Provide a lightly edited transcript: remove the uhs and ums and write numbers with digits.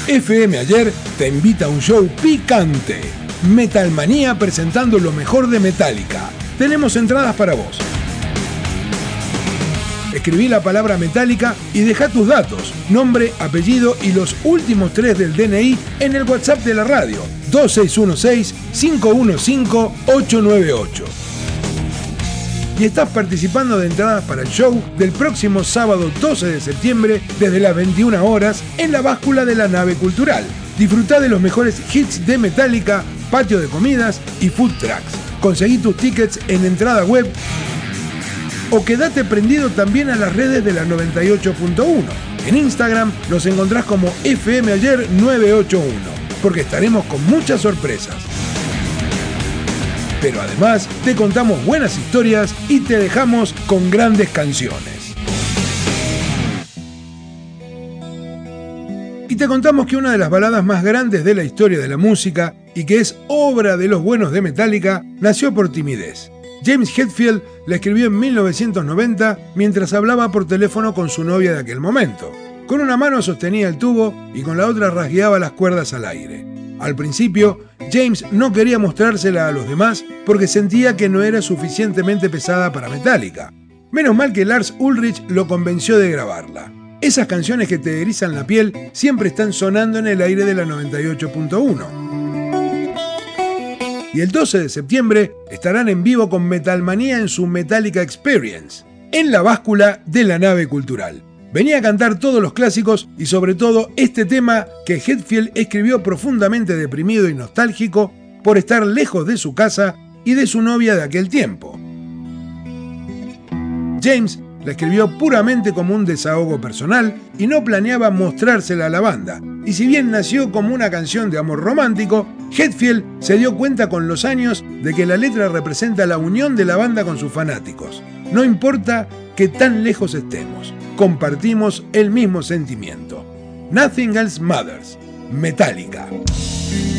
FM Ayer te invita a un show picante. Metalmanía presentando lo mejor de Metallica. Tenemos entradas para vos. Escribí la palabra Metallica y deja tus datos, nombre, apellido y los últimos 3 del DNI en el WhatsApp de la radio, 2616-515-898. Y estás participando de entradas para el show del próximo sábado 12 de septiembre desde las 21 horas en la báscula de la nave cultural. Disfrutá de los mejores hits de Metallica, patio de comidas y food trucks. Conseguí tus tickets en entrada web o quedate prendido también a las redes de la 98.1. En Instagram nos encontrás como FM Ayer 981, porque estaremos con muchas sorpresas. Pero además te contamos buenas historias y te dejamos con grandes canciones. Y te contamos que una de las baladas más grandes de la historia de la música y que es obra de los buenos de Metallica nació por timidez. James Hetfield la escribió en 1990 mientras hablaba por teléfono con su novia de aquel momento. Con una mano sostenía el tubo y con la otra rasgueaba las cuerdas al aire. Al principio, James no quería mostrársela a los demás porque sentía que no era suficientemente pesada para Metallica. Menos mal que Lars Ulrich lo convenció de grabarla. Esas canciones que te erizan la piel siempre están sonando en el aire de la 98.1. Y el 12 de septiembre estarán en vivo con Metalmanía en su Metallica Experience, en la báscula de la nave cultural. Venía a cantar todos los clásicos y sobre todo este tema que Hetfield escribió profundamente deprimido y nostálgico por estar lejos de su casa y de su novia de aquel tiempo. James la escribió puramente como un desahogo personal y no planeaba mostrársela a la banda. Y si bien nació como una canción de amor romántico, Hetfield se dio cuenta con los años de que la letra representa la unión de la banda con sus fanáticos. No importa que tan lejos estemos, compartimos el mismo sentimiento. Nothing Else Matters, Metallica.